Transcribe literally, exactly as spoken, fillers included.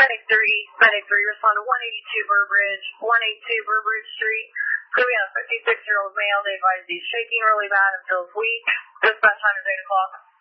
Medic three, Medic three, respond to one eighty-two Burbridge, one eighty-two Burbridge Street. So we have a fifty-six-year-old male. They advise he's shaking really bad and feels weak. Dispatch time is eight o'clock.